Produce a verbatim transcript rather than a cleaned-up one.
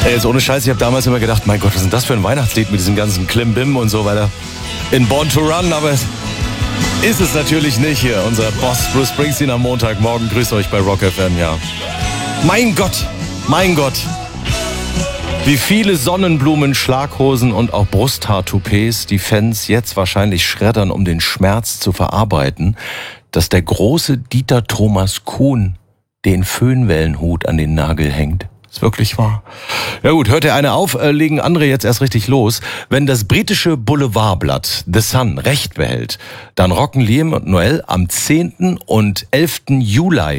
Ey, jetzt ohne Scheiß, ich habe damals immer gedacht, mein Gott, was ist denn das für ein Weihnachtslied mit diesem ganzen Klimbim und so weiter. In Born to Run, aber es ist es natürlich nicht hier. Unser Boss Bruce Springsteen am Montagmorgen. Grüßt euch bei Rock F M, ja. Mein Gott, mein Gott. Wie viele Sonnenblumen, Schlaghosen und auch Brusthaartoupets die Fans jetzt wahrscheinlich schreddern, um den Schmerz zu verarbeiten, dass der große Dieter Thomas Kuhn den Föhnwellenhut an den Nagel hängt. Ist wirklich wahr. Ja gut, hört der eine auf, äh, legen andere jetzt erst richtig los. Wenn das britische Boulevardblatt The Sun recht behält, dann rocken Liam und Noel am zehnten und elften Juli